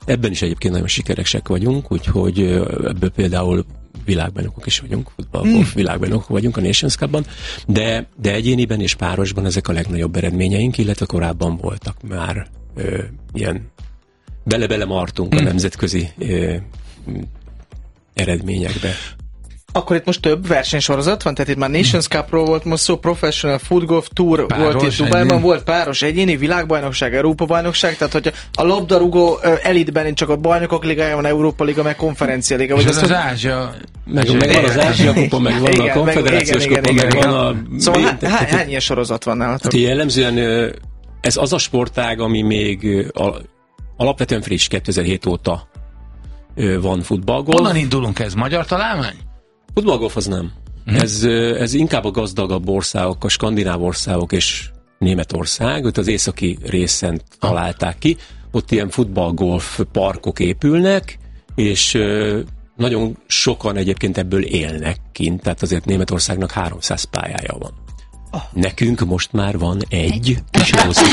Ebben is egyébként nagyon sikeresek vagyunk, úgyhogy ebből például világbajnokok is vagyunk, futballgolf világbajnokok vagyunk a Nations Cup-ban, de egyéniben és párosban ezek a legnagyobb eredményeink, illetve korábban voltak már ilyen bele-bele martunk a nemzetközi eredményekbe. Akkor itt most több versenysorozat van, tehát itt már Nations Cupról volt most szó, Professional Foot Golf Tour páros, volt itt Dubájban, volt páros egyéni, világbajnokság, Európa-bajnokság, tehát hogy a labdarúgó elitben csak a bajnokok ligája van, Európa liga, meg konferencia liga. És az Ázsia... Meg van az Ázsia kupa, meg van a konfederációs kupa, meg van a... Szóval hány ilyen sorozat van nálatok? Hát jellemzően ez az a sportág, ami még alapvetően friss, 2007 óta van futballgolf. Honnan indulunk, ez magyar találmány? Futballgolf az nem. Ez inkább a gazdagabb országok, a skandináv országok és Németország, ott az északi részen találták ki. Ott ilyen futballgolf parkok épülnek, és nagyon sokan egyébként ebből élnek kint, tehát azért Németországnak 300 pályája van. Nekünk most már van egy kis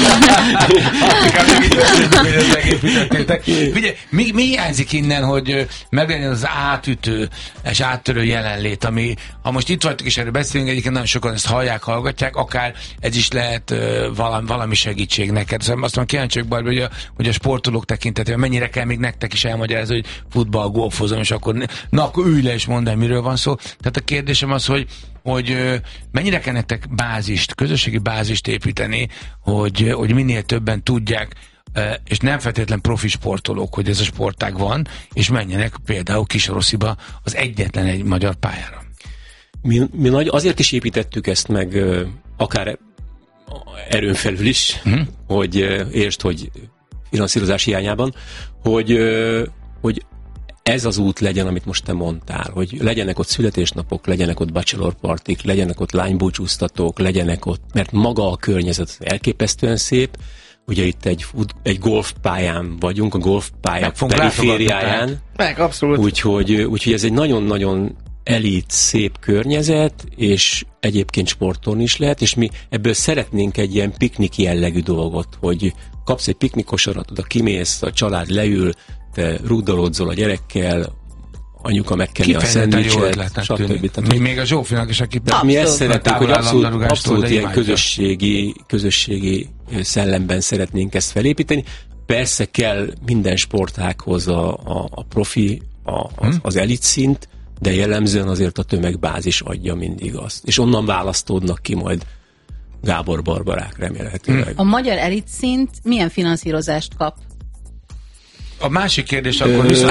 Ugye, mi hiányzik innen, hogy meglegyen az átütő és áttörő jelenlét, ami, ha most itt vagytok és erről beszélünk, egyébként nagyon sokan ezt hallják, akár ez is lehet valami segítség neked. Szóval azt mondom, kíváncsi vagyok, hogy a sportolók tekintetében mennyire kell még nektek is elmagyarázni, hogy futball, golfozom, és akkor ülj le és mondd el, miről van szó. Tehát a kérdésem az, hogy mennyire kell nektek bázist, közösségi bázist építeni, hogy minél többen tudják, és nem feltétlen profi sportolók, hogy ez a sportág van, és menjenek például Kisorossziba az egyetlen egy magyar pályára. Mi azért is építettük ezt meg, akár erőn felül is, hogy értsd, hogy finanszírozás hiányában, hogy ez az út legyen, amit most te mondtál, hogy legyenek ott születésnapok, legyenek ott bachelor partik, legyenek ott lánybúcsúztatók, legyenek ott, mert maga a környezet elképesztően szép. Ugye itt egy golfpályán vagyunk, a golfpálya perifériáján. Meg, abszolút. Úgyhogy ez egy nagyon-nagyon elit, szép környezet, és egyébként sportolni is lehet, és mi ebből szeretnénk egy ilyen piknik jellegű dolgot, hogy kapsz egy piknikosarat, oda kimész, a család leül, te rúdolódzol a gyerekkel, anyuka megkenni a szendvicset, stb. Még a Zsófinak is, aki... Mi ezt szeretnénk, hogy abszolút ilyen közösségi szellemben szeretnénk ezt felépíteni. Persze kell minden sportághoz a profi, az elit szint, de jellemzően azért a tömegbázis adja mindig azt. És onnan választódnak ki majd Gábor Barbarák remélhetőleg. A magyar elit szint milyen finanszírozást kap? A másik kérdés akkor viszont...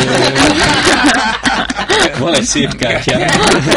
Van egy szép kártyám.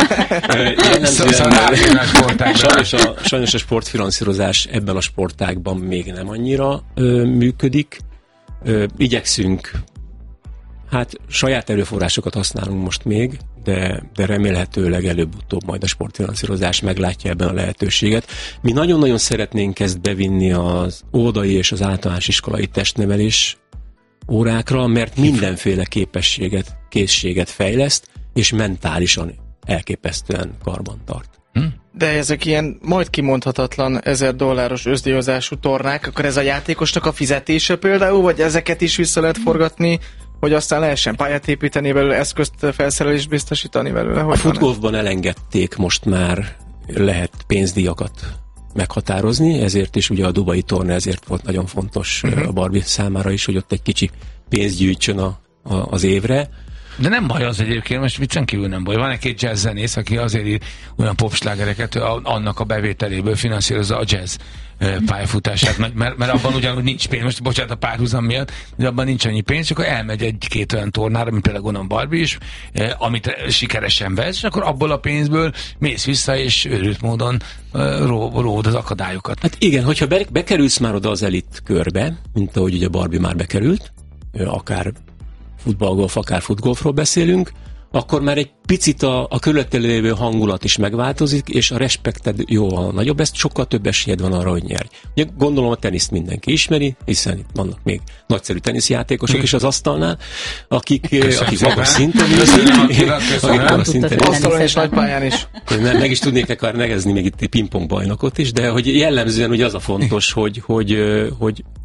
Sajnos a sportfinanszírozás ebben a sportágban még nem annyira működik. Igyekszünk, saját erőforrásokat használunk most még, de remélhetőleg előbb-utóbb majd a sportfinanszírozás meglátja ebben a lehetőséget. Mi nagyon-nagyon szeretnénk ezt bevinni az óvodai és az általános iskolai testnevelés órákra, mert mindenféle készséget fejleszt, és mentálisan elképesztően karban tart. De ezek ilyen majd kimondhatatlan $1000 öszdíjazású tornák, akkor ez a játékosnak a fizetése például, vagy ezeket is vissza lehet forgatni, hogy aztán lehessen pályát építeni belőle, eszközt, felszerelést biztosítani belőle? A futgolfban elengedték, most már lehet pénzdíjakat meghatározni, ezért is ugye a dubai torna ezért volt nagyon fontos a Barbie számára is, hogy ott egy kicsi pénzt gyűjtsön az évre. De nem baj az egyébként, most viccen kívül nem baj. Van egy jazz zenész, aki azért ír olyan popslágereket, annak a bevételéből finanszírozza a jazz pályafutását, mert abban ugyanúgy nincs pénz, most bocsánat a párhuzam miatt, de abban nincs annyi pénz, csak akkor elmegy egy-két olyan tornára, mint például gondolom Barbie is, amit sikeresen vesz, és akkor abból a pénzből mész vissza, és őrült módon ród az akadályokat. Hát igen, hogyha bekerülsz már oda az elit körbe, mint ahogy ugye Barbie már bekerült, akár futballgolf, akár futgolfról beszélünk, akkor már egy picit a körülötted lévő hangulat is megváltozik, és a respekted jóval nagyobb, ezt sokkal több esélyed van arra, hogy nyerj. Ugye gondolom a teniszt mindenki ismeri, hiszen itt vannak még nagyszerű teniszjátékosok is az asztalnál, akik magas szinten asztalon és nagypályán is. Meg is tudnék akár nevezni még itt pingpong bajnokot is, de hogy jellemzően ugye az a fontos, hogy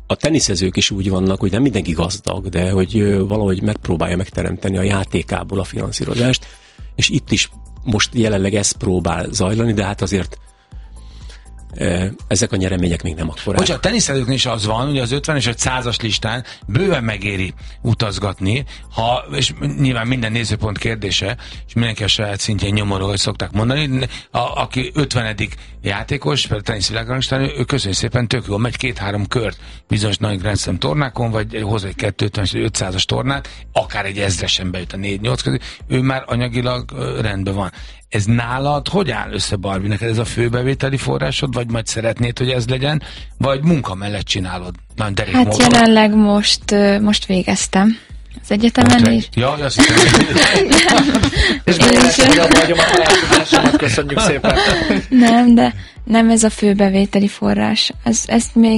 a teniszezők is úgy vannak, hogy nem mindenki gazdag, de hogy valahogy megpróbálja megteremteni a játékából a finanszírozást, és itt is most jelenleg ez próbál zajlani, de hát azért ezek a nyeremények még nem akkorák. Bocsánat, a teniszezőknél is az van, hogy az 50 és 100-as listán bőven megéri utazgatni, és nyilván minden nézőpont kérdése, és mindenki a saját szintjén nyomorog, hogy szokták mondani, aki 50. játékos, például teniszvilágranglistán, ő köszönjük szépen, tök jól, megy 2-3 kört bizonyos nagy Grand Slam tornákon, vagy hoz egy 250 vagy 500-as tornát, akár egy 1000-esen bejut a 4-8 közé, ő már anyagilag rendben van. Ez nálad hogy áll össze, Barbie? Neked ez a főbevételi forrásod, vagy majd szeretnéd, hogy ez legyen, vagy munka mellett csinálod? Nagyon derék hát módon. jelenleg most végeztem az egyetemen is. Ja, azt hiszem. És hogy abba hagyom a találásomat, köszönjük szépen. Nem, de nem ez a főbevételi forrás. Ezt még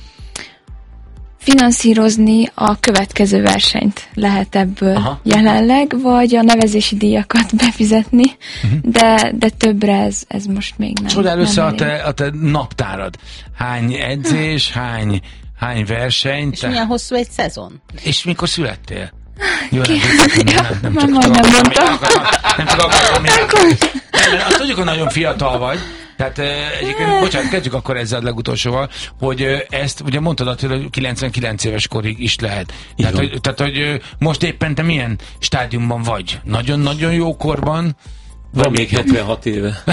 finanszírozni a következő versenyt lehet ebből jelenleg, vagy a nevezési díjakat befizetni, de többre ez most még nem. Csodál össze a te naptárad. Hány edzés, hány verseny. És milyen hosszú egy szezon? És mikor születtél? Jó, nem mondtam. Nem csak akartam. Azt tudjuk, hogy nagyon fiatal vagy. Tehát egyébként, bocsánat, kezdjük akkor ezzel a legutolsóval, hogy ezt ugye mondtad Attila, hogy 99 éves korig is lehet. Tehát, hogy most éppen te milyen stádiumban vagy? Nagyon-nagyon jó korban? Van még 76 éve.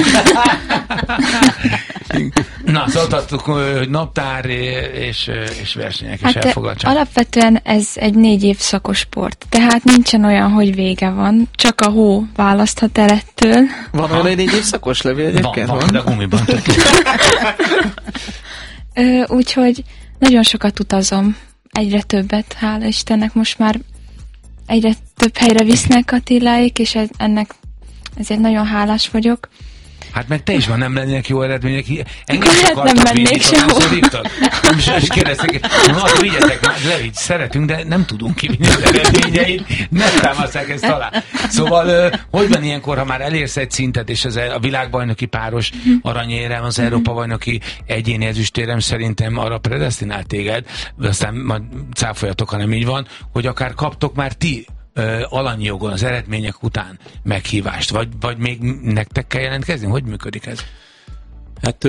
Na, szóltattuk, hogy naptár és versenyek is elfogadják. Alapvetően ez egy 4 évszakos sport, tehát nincsen olyan, hogy vége van, csak a hó választhat el ettől. Van olyan 4 évszakos Levi egyébként? Van, de gumiban. Úgyhogy nagyon sokat utazom, egyre többet, hála Istennek, most már egyre több helyre visznek Attiláék, és ennek ezért nagyon hálás vagyok. Hát meg te is van, nem lennének jó eredmények. Engem is akartak vinni, és kérdeztek, vigyetek már, Levi, szeretünk, de nem tudunk kivinni az eredményeit, nem támaszták ezt alá. Szóval, hogy van ilyenkor, ha már elérsz egy szintet, és a világbajnoki páros aranyérem, az Európa-bajnoki egyéni ezüstérem szerintem arra predesztinált téged, aztán majd cáfoljatok, ha nem így van, hogy akár kaptok már ti alanyjogon az eredmények után meghívást, vagy még nektek kell jelentkezni? Hogy működik ez? Hát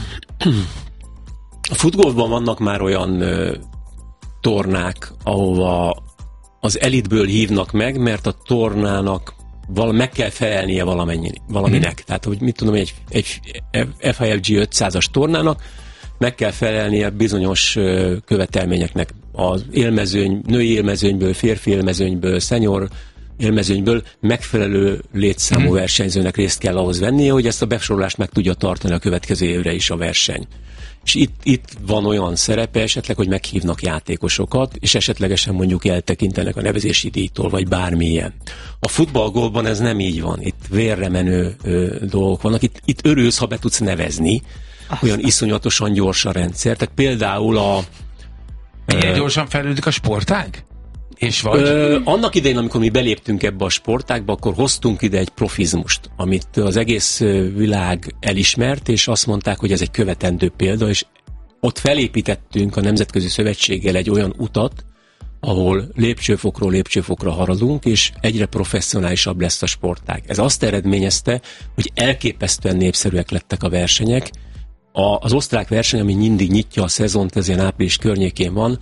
a futgolfban vannak már olyan tornák, ahova az elitből hívnak meg, mert a tornának meg kell felelnie valaminek. Tehát, hogy mit tudom, egy FIFG 500-as tornának meg kell felelnie bizonyos követelményeknek. Az női élmezőnyből, férfi élmezőnyből, senior élmezőnyből megfelelő létszámú versenyzőnek részt kell ahhoz vennie, hogy ezt a besorolást meg tudja tartani a következő évre is a verseny. És itt van olyan szerepe esetleg, hogy meghívnak játékosokat, és esetlegesen mondjuk eltekintenek a nevezési díjtól, vagy bármilyen. A futballgólban ez nem így van. Itt vérre menő dolgok vannak. Itt örülsz, ha be tudsz nevezni. Olyan iszonyatosan gyors a rendszer. Tehát például Ilyen gyorsan fejlődik a sportág? És vagy? Annak idején, amikor mi beléptünk ebbe a sportágba, akkor hoztunk ide egy profizmust, amit az egész világ elismert, és azt mondták, hogy ez egy követendő példa, és ott felépítettünk a Nemzetközi Szövetséggel egy olyan utat, ahol lépcsőfokról lépcsőfokra haladunk, és egyre professzionálisabb lesz a sportág. Ez azt eredményezte, hogy elképesztően népszerűek lettek a versenyek. Az osztrák verseny, ami mindig nyitja a szezont, ez ilyen április környékén van,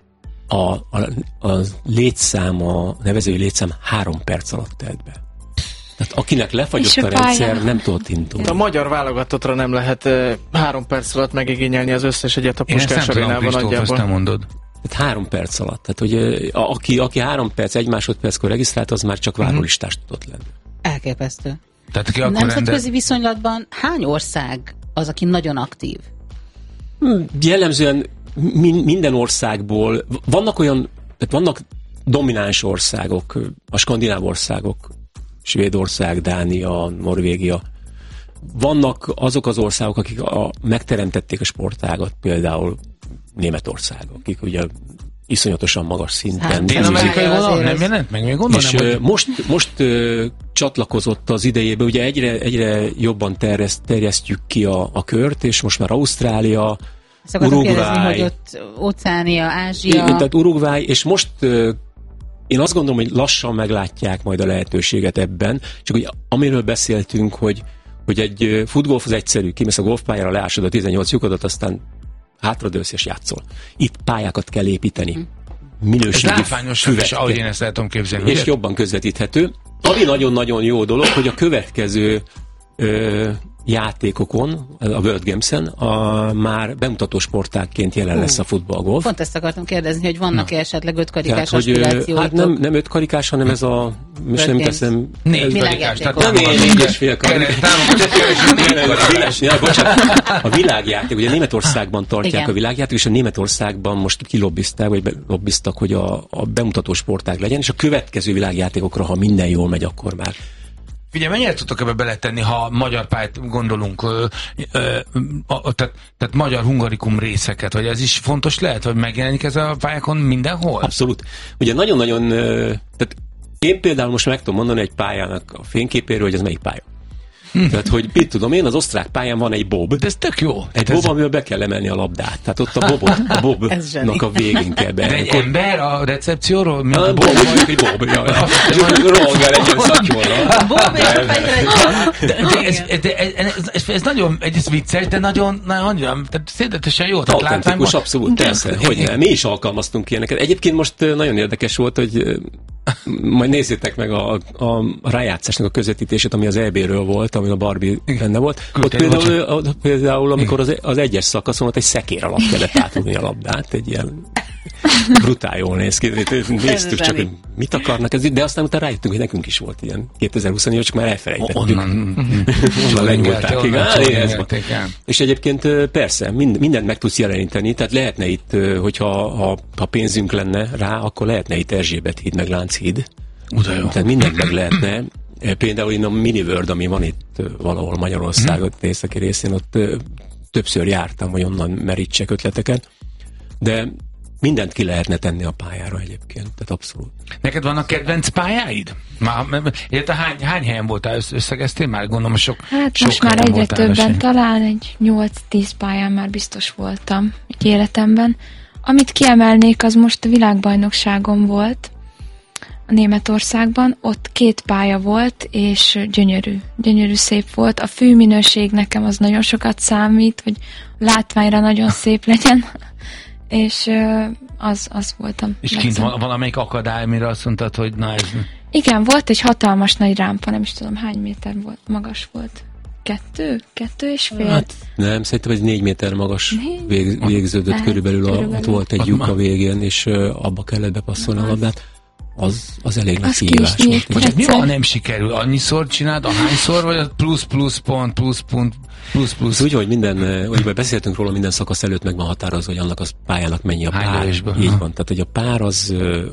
a létszám, a nevezői létszám 3 perc alatt telt be. Tehát akinek lefagyott a rendszer, nem tudott indulni. A magyar válogatottra nem lehet 3 perc alatt megigényelni az összes egyet a Puskás arénában nagyjából. Ezt mondod. Tehát 3 perc alatt. Tehát, hogy aki 3 perc, 1 másodperckor regisztrált, az már csak várólistás tudott lenni. Elképesztő. Tehát, nemzetközi viszonylatban hány ország az, aki nagyon aktív? Jellemzően minden országból vannak domináns országok, a skandináv országok, Svédország, Dánia, Norvégia. Vannak azok az országok, akik megteremtették a sportágat, például Németország, akik ugye iszonyatosan magas szinten. Dél-amerikai vonal nem jelent meg? Még gondolom, és most csatlakozott az idejébe, ugye egyre jobban terjesztjük ki a kört, és most már Ausztrália, Szoktam kérdezni, hogy ott Óceánia, Ázsia... Igen, tehát Uruguay, és most én azt gondolom, hogy lassan meglátják majd a lehetőséget ebben, csak hogy amiről beszéltünk, hogy egy futgolf az egyszerű, kimész a golfpályára, leásod a 18 lyukadat, aztán hátradőlsz és játszol. Itt pályákat kell építeni. Minőségi füveket. Ahogy én ezt el tudom képzelni. És jobban közvetíthető. Ami nagyon-nagyon jó dolog, hogy a következő játékokon, a World Games-en már bemutató sportágként jelen lesz a futballgolf. Pont ezt akartam kérdezni, hogy vannak-e esetleg ötkarikás aspirációitok? Hát nem ötkarikás, hanem ez a... Most nem teszem... Négykarikás. Nem, 4,5 karikás. A világjáték, ugye Németországban tartják a világjáték, és a Németországban most kilobbizták, vagy lobbiztak, hogy a bemutató sportág legyen, és a következő világjátékokra, ha minden jól megy, akkor már. Figyelj, mennyire tudtok ebbe beletenni, ha magyar pályát gondolunk, tehát magyar hungarikum részeket, vagy ez is fontos lehet, hogy megjelenik ez a pályákon mindenhol? Abszolút. Ugye nagyon-nagyon, tehát én például most meg tudom mondani egy pályának a fényképéről, hogy ez melyik pálya. Tehát, hogy mit tudom én, az osztrák pályán van egy bob. De ez tök jó. Egy bob, amivel be kell emelni a labdát. Tehát ott a bobnak a végén kell be. De egy ember a recepcióról? Mint a bob, egy bob. Rohangál egy ilyen szatyorral. A bob ez nagyon, ez vicces, de nagyon tehát szédetesen jó. Autentikus, abszolút, persze. Hogy nem, mi is alkalmaztunk ilyeneket. Egyébként most nagyon érdekes volt, hogy majd nézzétek meg a rájátszásnak a közvetítését, ami az EB-ről volt, ami a Barbie benne volt. Ott például amikor az egyes szakaszon ott egy szekér alatt kellett átudni a labdát, egy ilyen brutál jól néz ki. Néztük csak, hogy mit akarnak ez, de aztán utána rájöttünk, hogy nekünk is volt ilyen 2024, csak már elfelejtettük. Onnan lenyúlták. És egyébként persze, mindent meg tudsz jeleníteni, tehát lehetne itt, hogyha pénzünk lenne rá, akkor lehetne itt Erzsébet híd, meg Lánchíd. Tehát mindent meg lehetne. Például én a Miniworld, ami van itt valahol Magyarországon északi részén, ott többször jártam, hogy onnan merítsek ötleteket, de mindent ki lehetne tenni a pályára egyébként, tehát abszolút. Neked vannak kedvenc pályáid? Hány helyen voltál, összegeztél már? Gondolom, sok most már egyre többen, talán egy 8-10 pályán már biztos voltam egy életemben. Amit kiemelnék, az most a világbajnokságon volt, a Németországban, ott 2 pálya volt, és gyönyörű szép volt. A fűminőség nekem az nagyon sokat számít, hogy látványra nagyon szép legyen, és az voltam. És kint valamelyik akadály, mire azt mondtad, hogy na ez... Igen, volt egy hatalmas nagy rámpa, nem is tudom hány méter volt, magas volt. 2,5? Hát nem, szerintem egy 4 méter magas végződött körülbelül. Ott volt egy lyuk a végén, és abba kellett bepasszolni a labdát. Az elég nagy kihívás volt. Mi van, nem sikerül? Annyiszor csináld, ahányszor, vagy a plusz pont. Úgy, hogy hogy beszéltünk róla, minden szakasz előtt meg van határozva, hogy annak a pályának mennyi a pár. Így van, tehát hogy a pár az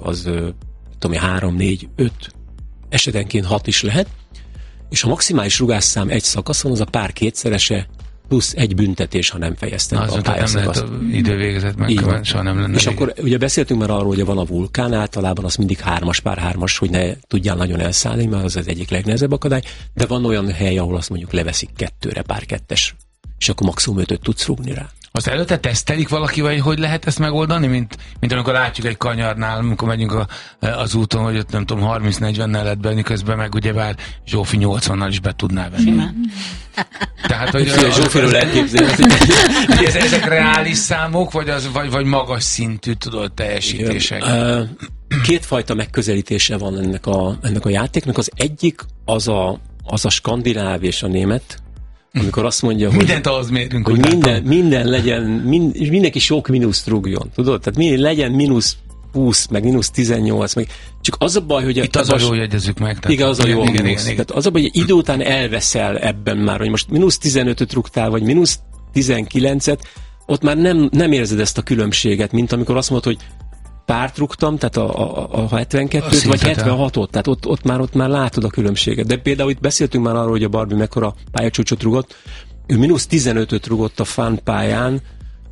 3, 4, 5, esetenként 6 is lehet, és a maximális rugásszám egy szakaszon az a pár kétszerese, plusz egy büntetés, ha nem fejeztem a pályaszakaszt. Nem lehet idővégezet meg, soha nem lenne. És akkor ugye beszéltünk már arról, hogy van a vulkán, általában az mindig 3-as, pár 3-as, hogy ne tudjál nagyon elszállni, mert az egyik legnehezebb akadály, de van olyan hely, ahol azt mondjuk leveszik 2-re, pár 2-es, és akkor maximum 5-öt tudsz rúgni rá. Azt előtte tesztelik valakivel, hogy lehet ezt megoldani, mint amikor látjuk egy kanyarnál, amikor megyünk az úton, hogy ott nem tudom, 30-40-nel lehet benni, közben meg ugyebár Zsófi 80-nal is be tudná venni. Tehát, hogy Zsófiról lehet képzelni. Ezek reális számok, vagy magas szintű, tudod, teljesítések? Kétfajta megközelítése van ennek a játéknak. Az egyik az a skandináv és a német, amikor azt mondja, hogy mindent ahhoz mérünk, hogy minden legyen, mindenki sok mínuszt rúgjon, tudod? Tehát legyen mínusz 20, meg mínusz 18, meg csak az a baj, hogy... Itt az a jól jegyezzük meg. Tehát igen, az a jó mínusz. Tehát az a baj, hogy idő után elveszel ebben már, hogy most mínusz 15-öt rúgtál, vagy mínusz 19-et, ott már nem érzed ezt a különbséget, mint amikor azt mondod, hogy párt rúgtam, tehát a 72-t, vagy 76-ot, tehát ott már látod a különbséget. De például itt beszéltünk már arról, hogy a Barbie mekkora pályacsúcsot rúgott. Ő mínusz 15-öt rúgott a fun pályán,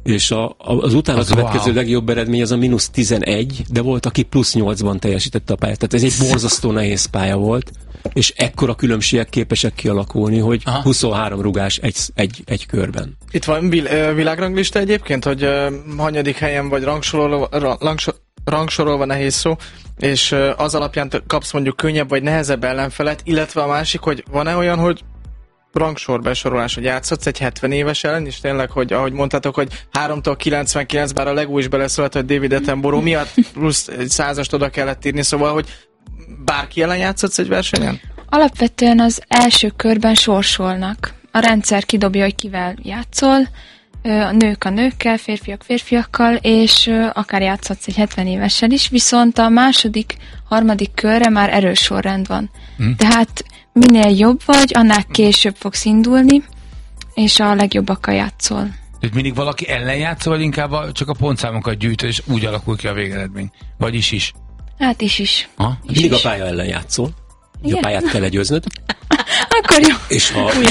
és az utána következő legjobb eredmény az a -11, de volt, aki +8-ban teljesítette a pályát. Tehát ez egy borzasztó nehéz pálya volt, és ekkora különbségek képesek kialakulni, hogy 23 rugás egy körben. Itt van világranglista egyébként, hogy hanyadik helyen vagy rangsorolva nehéz szó, és az alapján kapsz mondjuk könnyebb vagy nehezebb ellenfelet, illetve a másik, hogy van-e olyan, hogy rangsorbesorolás, hogy játszhatsz egy 70 éves ellen, és tényleg, hogy ahogy mondtátok, hogy 3-tól 99, bár a Lego is beleszólt, hogy David Attenborough miatt plusz egy 100-ast oda kellett írni, szóval, hogy bárki ellen játszhatsz egy versenyen? Alapvetően az első körben sorsolnak. A rendszer kidobja, hogy kivel játszol, a nők a nőkkel, férfiak férfiakkal, és akár játszhatsz egy 70 évessel is, viszont a második, harmadik körre már erős sorrend van. Tehát minél jobb vagy, annál később fogsz indulni, és a legjobbakkal játszol. Tehát mindig valaki ellen játszol, vagy inkább csak a pontszámokat gyűjtöd, és úgy alakul ki a végeredmény? Vagy is? Hát is. Mindig a pálya ellen játszol. A pályát kell legyőznöd. Akkor jó. És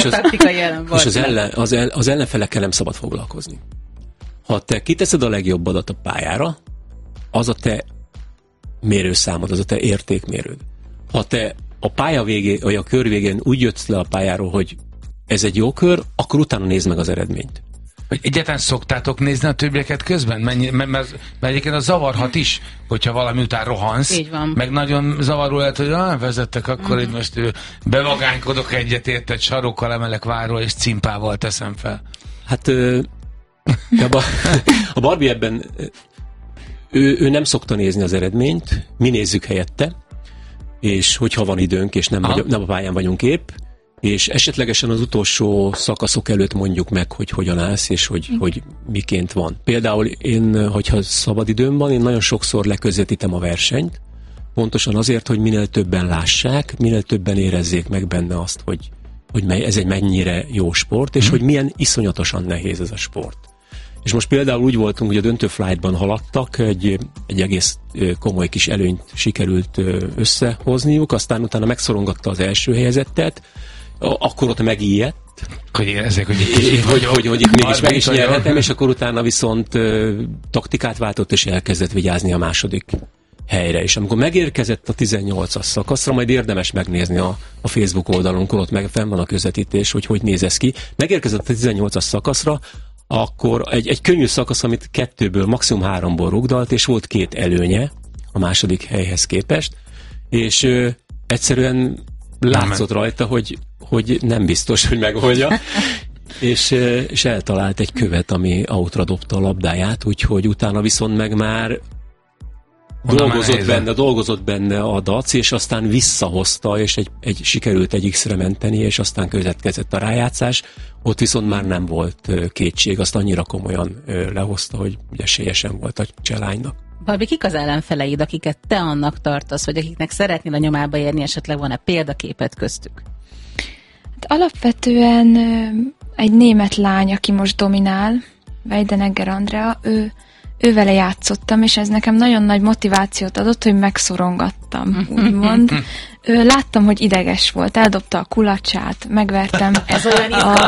az ellenfelekkel nem szabad foglalkozni. Ha te kiteszed a legjobbadat a pályára, az a te mérőszámod, az a te értékmérőd. Ha te a pálya végén, vagy a kör végén úgy jössz le a pályáról, hogy ez egy jó kör, akkor utána nézd meg az eredményt. Hogy egyáltalán szoktátok nézni a többieket közben? Mert egyébként az zavarhat is, hogyha valami után rohansz. Így van. Meg nagyon zavaró lehet, hogy vezettek, akkor itt most bevagánykodok egyet, érted, sarokkal emelek várról, és cimpával teszem fel. Hát a Barbie ebben ő nem szokta nézni az eredményt, mi nézzük helyette, és hogyha van időnk, és nem a pályán vagyunk épp, és esetlegesen az utolsó szakaszok előtt mondjuk meg, hogy hogyan állsz, és hogy miként van. Például én, hogyha szabad időm van, én nagyon sokszor leközvetítem a versenyt, pontosan azért, hogy minél többen lássák, minél többen érezzék meg benne azt, hogy ez egy mennyire jó sport, és hogy milyen iszonyatosan nehéz ez a sport. És most például úgy voltunk, hogy a döntő flightban haladtak, egy egész komoly kis előnyt sikerült összehozniuk, aztán utána megszorongatta az első helyezettet, akkor ott megijedt, hogy érezzék, hogy itt mégis meg is nyerhetem, és akkor utána viszont taktikát váltott, és elkezdett vigyázni a második helyre. És amikor megérkezett a 18-as szakaszra, majd érdemes megnézni a Facebook oldalunkon, ott meg fenn van a közvetítés, hogy néz ez ki. Megérkezett a 18-as szakaszra, akkor egy könnyű szakasz, amit 2-ből, maximum 3-ból rugdalt, és volt 2 előnye a második helyhez képest, és egyszerűen látszott rajta, hogy nem biztos, hogy megoldja, és eltalált egy követ, ami outra dobta a labdáját, úgyhogy utána viszont meg már dolgozott benne a dac, és aztán visszahozta, és sikerült egy X-re menteni, és aztán következett a rájátszás. Ott viszont már nem volt kétség, azt annyira komolyan lehozta, hogy ugye esélyesen volt a cselánynak. Barbie, kik az ellenfeleid, akiket te annak tartasz, vagy akiknek szeretnél a nyomába érni, esetleg van-e példaképet köztük? Hát alapvetően egy német lány, aki most dominál, Weidenegger Andrea, ővele játszottam, és ez nekem nagyon nagy motivációt adott, hogy megszorongattam, úgymond. Láttam, hogy ideges volt, eldobta a kulacsát, megvertem. Ez olyan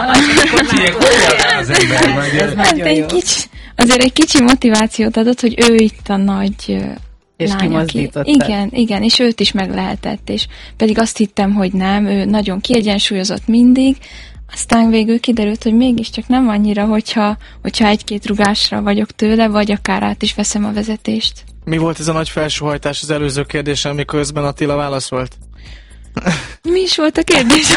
azért egy kicsi motivációt adott, hogy ő itt a nagy és lány, igen, és őt is meg lehetett, és pedig azt hittem, hogy nem, ő nagyon kiegyensúlyozott mindig, aztán végül kiderült, hogy mégiscsak nem annyira, hogyha egy-két rugásra vagyok tőle, vagy akár át is veszem a vezetést. Mi volt ez a nagy felsóhajtás az előző kérdésen, miközben Attila válaszolt? Mi is volt a kérdés?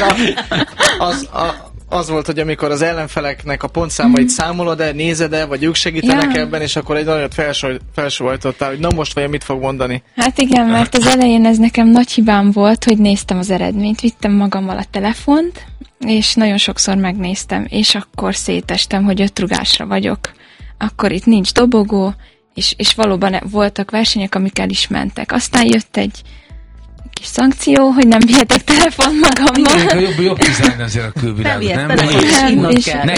Az volt, hogy amikor az ellenfeleknek a pontszámait számolod-e, nézed-e, vagy ők segítenek ebben, és akkor egy nagyot felsóhajtottál, hogy na most vajon mit fog mondani? Hát igen, mert az elején ez nekem nagy hibám volt, hogy néztem az eredményt, vittem magammal a telefont, és nagyon sokszor megnéztem, és akkor szétestem, hogy 5 rugásra vagyok. Akkor itt nincs dobogó, és valóban voltak versenyek, amik el is mentek. Aztán jött egy kis szankció, hogy nem vihetek telefon magammal. Igen, jobb dizájn azért a külvilágot, nem?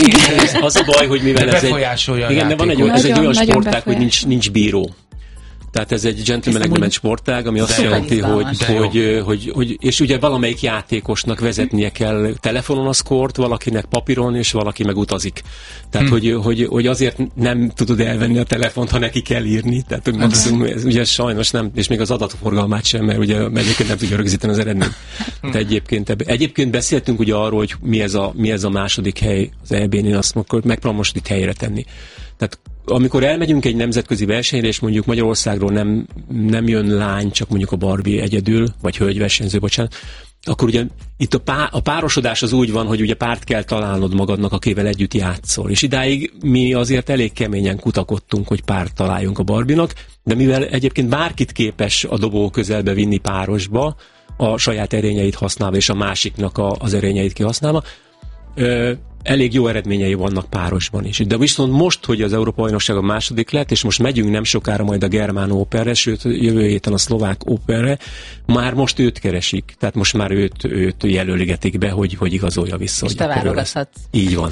Az a baj, hogy mivel ez egy olyan sportág, hogy nincs bíró. Tehát ez egy gentleman agreement sportág, ami azt jelenti, hogy és ugye valamelyik játékosnak vezetnie kell telefonon a szkort, valakinek papíron, és valaki meg utazik. Tehát, hogy azért nem tudod elvenni a telefont, ha neki kell írni. Tehát maximum, ez ugye sajnos nem, és még az adatforgalmát sem, mert ugye egyébként nem tudja rögzíteni az eredményt. De egyébként beszéltünk ugye arról, hogy mi ez a második hely az EB-nél, azt megpróbálom most itt helyre tenni. Tehát amikor elmegyünk egy nemzetközi versenyre, és mondjuk Magyarországról nem jön lány, csak mondjuk a Barbie egyedül, vagy hölgyversenyző, bocsánat, akkor ugye itt a párosodás az úgy van, hogy ugye párt kell találnod magadnak, akivel együtt játszol. És idáig mi azért elég keményen kutakodtunk, hogy párt találjunk a Barbie-nak, de mivel egyébként bárkit képes a dobó közelbe vinni párosba, a saját erényeit használva, és a másiknak az erényeit kihasználva, elég jó eredményei vannak párosban is. De viszont most, hogy az Európa-bajnokság a második lett, és most megyünk nem sokára majd a Germán Operre, sőt jövő héten a Szlovák Operre, már most őt keresik. Tehát most már őt jelöligetik be, hogy igazolja vissza. És te válogathatsz. Így van.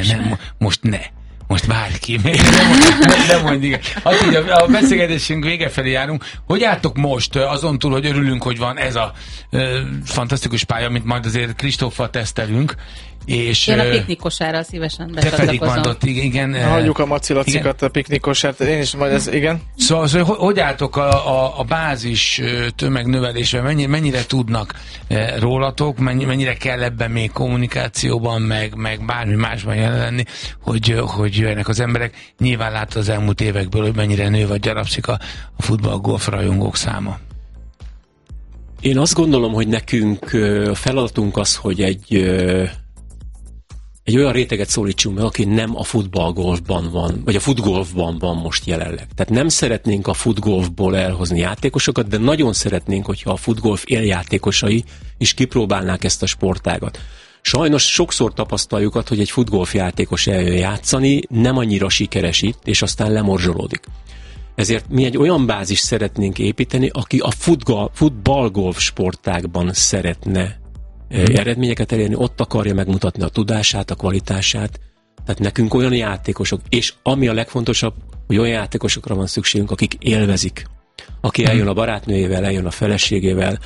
Most bárki, nem mondj igen. A beszélgetésünk vége felé járunk. Hogy álltok most, azon túl, hogy örülünk, hogy van ez a fantasztikus pálya, amit majd azért Kristóffal tesztelünk, és én a piknikosára szívesen becsatlakozom. Igen. Hagyjuk a macilacikat, a piknikosát, én is majd ez, igen. Szóval hogy álltok a bázis tömegnövelésben, mennyire tudnak rólatok, mennyire kell ebben még kommunikációban, meg bármi másban jelen lenni, hogy jöjjenek az emberek. Nyilván látod az elmúlt évekből, hogy mennyire nő vagy gyarapszik a futball-golf rajongók száma. Én azt gondolom, hogy nekünk a feladatunk az, hogy egy olyan réteget szólítsunk meg, aki nem a futballgolfban van, vagy a futgolfban van most jelenleg. Tehát nem szeretnénk a futgolfból elhozni játékosokat, de nagyon szeretnénk, hogyha a futgolf éljátékosai is kipróbálnák ezt a sportágat. Sajnos sokszor tapasztaljuk, hogy egy futgolf játékos eljön játszani, nem annyira sikeres itt, és aztán lemorzsolódik. Ezért mi egy olyan bázist szeretnénk építeni, aki a futballgolf sportágban szeretne eredményeket elérni, ott akarja megmutatni a tudását, a kvalitását. Tehát nekünk olyan játékosok, és ami a legfontosabb, hogy olyan játékosokra van szükségünk, akik élvezik. Aki eljön a barátnőjével, eljön a feleségével.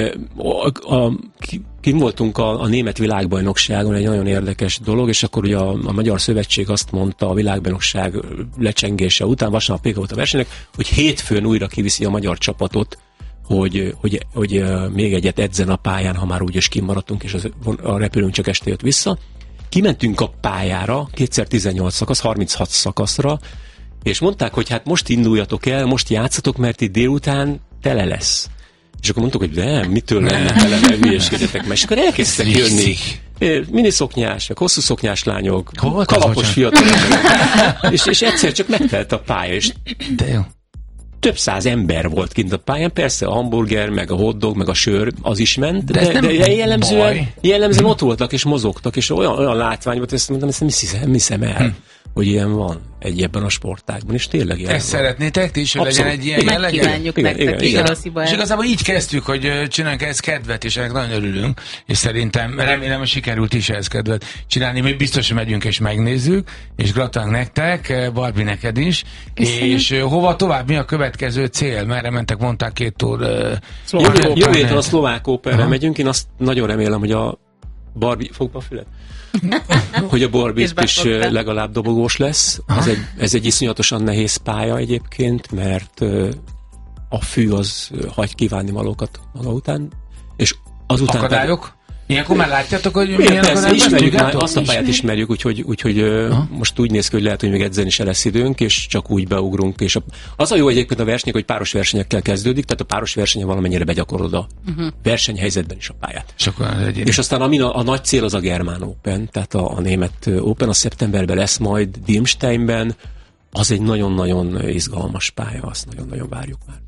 Kim voltunk a német világbajnokságon, egy nagyon érdekes dolog, és akkor ugye a Magyar Szövetség azt mondta a világbajnokság lecsengése után, vasárnap vége volt a versenynek, hogy hétfőn újra kiviszi a magyar csapatot, hogy még egyet edzen a pályán, ha már úgyis kimaradtunk, és a repülőnk csak este jött vissza. Kimentünk a pályára, 2x18 szakasz, 36 szakaszra, és mondták, hogy hát most induljatok el, most játszatok, mert itt délután tele lesz. És akkor mondtuk, hogy nem, mitől lenne tele, ne hülyeskedjetek meg. És akkor elkezdtek jönni miniszoknyás, hosszú szoknyás lányok, kalapos fiatalok. és egyszer csak megtelt a pálya, és de jó. Több száz ember volt kint a pályán, persze a hamburger, meg a hotdog, meg a sör, az is ment, de jellemzően ott voltak és mozogtak, és olyan látvány volt, ezt mondtam, ezt nem hiszem el, hogy ilyen van ebben a sportágban, és tényleg ilyen ezt van. Szeretnétek ti is, hogy legyen egy ilyen jelleg? Megkívánjuk nektek. És igazából így kezdtük, hogy csinálunk ezt kedvet, és ennek nagyon örülünk, és szerintem remélem, hogy sikerült is ezt kedvet csinálni. Mi biztos, hogy megyünk és megnézzük, és gratulálunk nektek, Barbie neked is. Köszönöm. És hova tovább, mi a következő cél? Merre mentek, mondták 2 túr? Jövő héten a Szlovák Operre megyünk, én azt nagyon remélem, hogy a Barbie, fogba a fület? Hogy a Barbie is legalább dobogós lesz. Ez egy iszonyatosan nehéz pálya egyébként, mert a fű az hagy kívánni valókat maga után. És azután akadályok? Ilyenkor már látjátok, hogy milyen akadályok? Ismerjük már, azt a pályát ismerjük, úgyhogy most úgy néz ki, hogy lehet, hogy még edzeni se lesz időnk, és csak úgy beugrunk. És az a jó egyébként a versenyek, hogy páros versenyekkel kezdődik, tehát a páros versenyen valamennyire begyakorolod a versenyhelyzetben is a pályát. És aztán a nagy cél az a German Open, tehát a német Open, a szeptemberben lesz majd Dirmsteinben, az egy nagyon-nagyon izgalmas pálya, azt nagyon-nagyon várjuk már.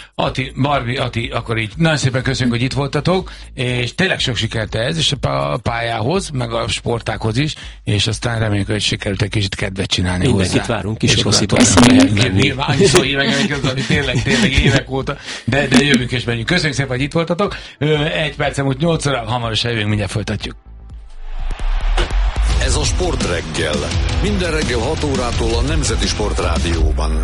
Ati, akkor így nagyon szépen köszönjük, hogy itt voltatok, és tényleg sok sikert ez, és a pályához, meg a sportákhoz is, és aztán reméljük, hogy sikerült egy kicsit kedvet csinálni hozzá. Mindenkit várunk, kis rosszítóan. Nyilván, annyiszor tényleg évek óta, de jövünk és menjünk. Köszönjük szépen, hogy itt voltatok. 1 percem úgy 8 óra, hamarosan jövünk, mindjárt folytatjuk. Ez a Sportreggel. Minden reggel 6 órától a Nemzeti Sportrádióban.